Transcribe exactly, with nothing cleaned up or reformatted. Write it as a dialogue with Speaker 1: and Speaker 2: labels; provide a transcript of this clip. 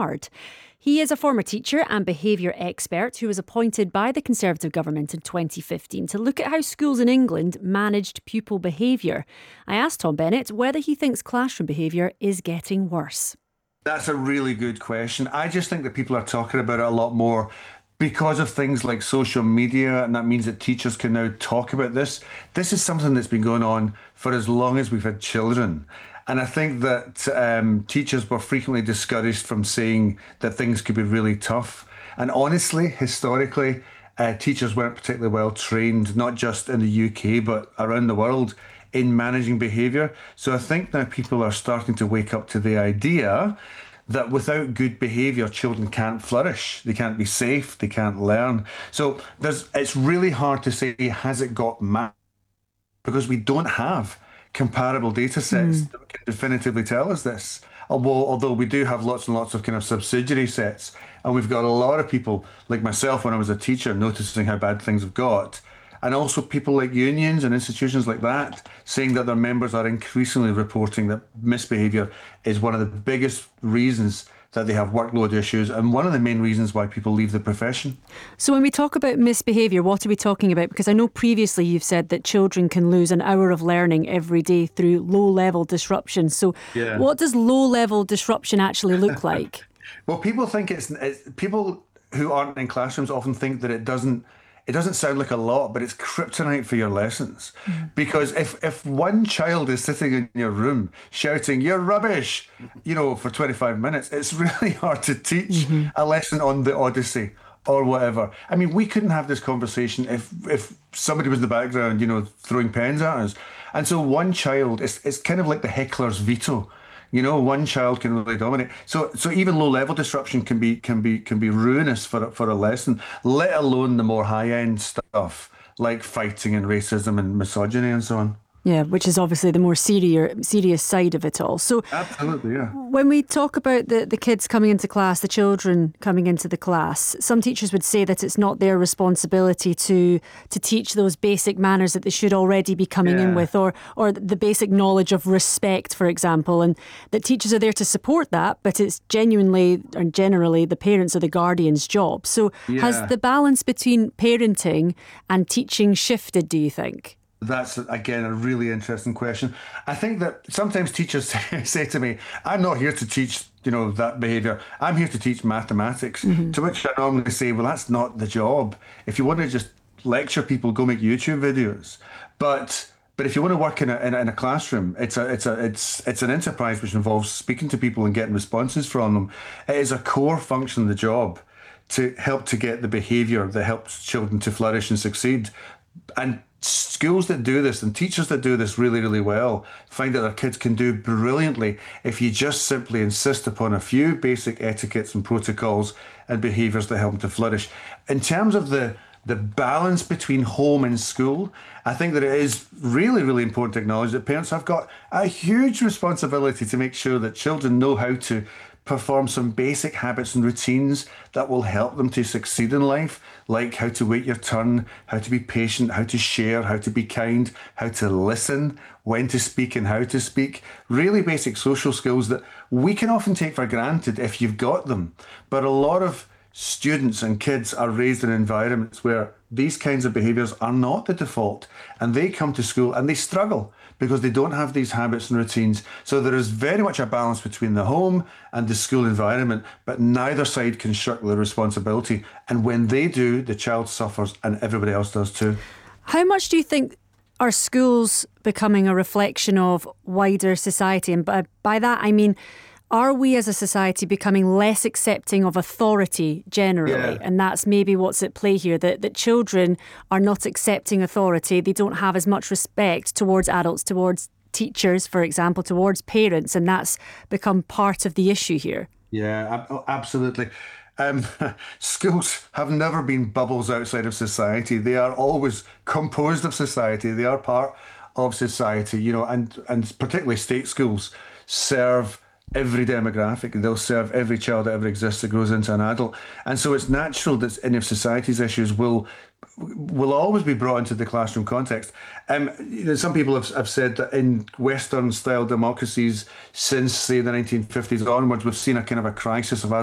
Speaker 1: hard. He is a former teacher and behaviour expert who was appointed by the Conservative government in twenty fifteen to look at how schools in England managed pupil behaviour. I asked Tom Bennett whether he thinks classroom behaviour is getting worse.
Speaker 2: That's a really good question. I just think that people are talking about it a lot more because of things like social media, and that means that teachers can now talk about this. This is something that's been going on for as long as we've had children. And I think that um, teachers were frequently discouraged from saying that things could be really tough. And honestly, historically, uh, teachers weren't particularly well trained, not just in the U K, but around the world, in managing behaviour. So I think now people are starting to wake up to the idea that without good behaviour, children can't flourish. They can't be safe. They can't learn. So there's, it's really hard to say, has it got mad? Because we don't have comparable data sets mm. that can definitively tell us this. Although, although we do have lots and lots of kind of subsidiary sets. And we've got a lot of people, like myself when I was a teacher, noticing how bad things have got. And also people like unions and institutions like that saying that their members are increasingly reporting that misbehaviour is one of the biggest reasons that they have workload issues and one of the main reasons why people leave the profession.
Speaker 1: So when we talk about misbehaviour, what are we talking about? Because I know previously you've said that children can lose an hour of learning every day through low-level disruption. So yeah. What does low-level disruption actually look like?
Speaker 2: Well, people think it's, it's... People who aren't in classrooms often think that it doesn't It doesn't sound like a lot, but it's kryptonite for your lessons. Mm. Because if, if one child is sitting in your room shouting, "You're rubbish," you know, for twenty-five minutes, it's really hard to teach mm-hmm. a lesson on the Odyssey or whatever. I mean, we couldn't have this conversation if if somebody was in the background, you know, throwing pens at us. And so one child, it's, it's kind of like the heckler's veto. You know, one child can really dominate. So, so even low-level disruption can be can be can be ruinous for for a lesson. Let alone the more high-end stuff like fighting and racism and misogyny and so on.
Speaker 1: Yeah, which is obviously the more serious serious side of it all. So
Speaker 2: absolutely, yeah.
Speaker 1: When we talk about the, the kids coming into class, the children coming into the class, some teachers would say that it's not their responsibility to to teach those basic manners that they should already be coming yeah. in with, or or the basic knowledge of respect, for example, and that teachers are there to support that, but it's genuinely and generally the parents or the guardian's job. So yeah. has the balance between parenting and teaching shifted, do you think?
Speaker 2: That's, again, a really interesting question. I think that sometimes teachers say, say to me, "I'm not here to teach, you know, that behaviour. I'm here to teach mathematics." Mm-hmm. To which I normally say, well, that's not the job. If you want to just lecture people, go make YouTube videos. But but if you want to work in a in a, in a classroom, it's a it's a it's it's an enterprise which involves speaking to people and getting responses from them. It is a core function of the job to help to get the behaviour that helps children to flourish and succeed. And schools that do this and teachers that do this really, really well find that their kids can do brilliantly if you just simply insist upon a few basic etiquettes and protocols and behaviours that help them to flourish. In terms of the the balance between home and school, I think that it is really, really important to acknowledge that parents have got a huge responsibility to make sure that children know how to perform some basic habits and routines that will help them to succeed in life, like how to wait your turn, how to be patient, how to share, how to be kind, how to listen, when to speak and how to speak. Really basic social skills that we can often take for granted if you've got them. But a lot of students and kids are raised in environments where these kinds of behaviours are not the default, and they come to school and they struggle because they don't have these habits and routines. So there is very much a balance between the home and the school environment, but neither side can shirk their responsibility. And when they do, the child suffers and everybody else does too.
Speaker 1: How much do you think are schools becoming a reflection of wider society? And by, by that, I mean, are we as a society becoming less accepting of authority generally? Yeah. And that's maybe what's at play here, that, that children are not accepting authority. They don't have as much respect towards adults, towards teachers, for example, towards parents. And that's become part of the issue here.
Speaker 2: Yeah, absolutely. Um, schools have never been bubbles outside of society. They are always composed of society. They are part of society, you know, and, and particularly state schools serve every demographic. They'll serve every child that ever exists that grows into an adult. And so it's natural that any of society's issues will will always be brought into the classroom context. Um, you know, some people have, have said that in Western-style democracies, since, say, the nineteen fifties onwards, we've seen a kind of a crisis of